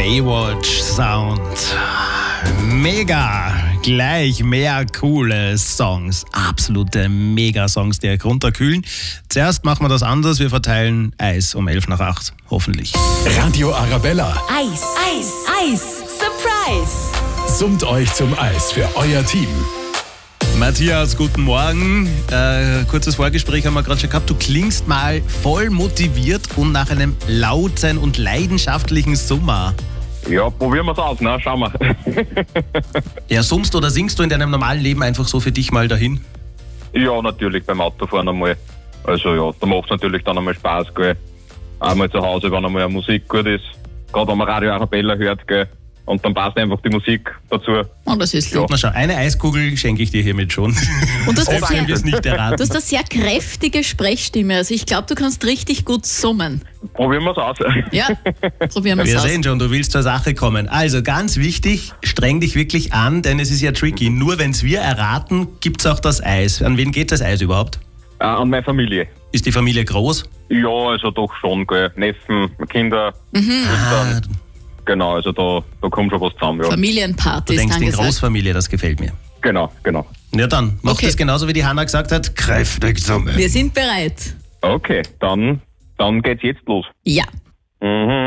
Baywatch Sound. Mega! Gleich mehr coole Songs. Absolute Mega-Songs, die euch runterkühlen. Zuerst machen wir das anders. Wir verteilen Eis um 7:11, hoffentlich. Radio Arabella. Eis. Eis. Eis. Surprise. Summt euch zum Eis für euer Team. Matthias, guten Morgen. Kurzes Vorgespräch haben wir gerade schon gehabt. Du klingst mal voll motiviert und nach einem lauten und leidenschaftlichen Sommer. Ja, probieren wir es aus, ne? Schauen wir. Ja, summst oder singst du in deinem normalen Leben einfach so für dich mal dahin? Ja, natürlich beim Autofahren einmal. Also ja, da macht es natürlich dann einmal Spaß, gell. Einmal zu Hause, wenn einmal eine Musik gut ist. Gerade wenn man Radio Arabella hört, gell. Und dann passt einfach die Musik dazu. Oh, das ist lieb. Na schau, eine Eiskugel schenke ich dir hiermit schon. Und das Auch wenn wir es nicht du erraten. hast eine sehr kräftige Sprechstimme. Also ich glaube, du kannst richtig gut summen. Probieren wir es aus. Ja, probieren wir es Wir aus. sehen schon, du willst zur Sache kommen. Also ganz wichtig, streng dich wirklich an, denn es ist ja tricky. Nur wenn es wir erraten, gibt es auch das Eis. An wen geht das Eis überhaupt? An meine Familie. Ist die Familie groß? Ja, also doch schon, gell. Neffen, Kinder. Ah, Genau, also da kommt schon was zusammen, ja. du Familienparty ist denkst in angesagt. Großfamilie, das gefällt mir. Genau. Ja dann, mach Okay. das genauso wie die Hanna gesagt hat, kräftig summen. Wir sind bereit. Okay, dann geht's jetzt los. Ja. Mhm.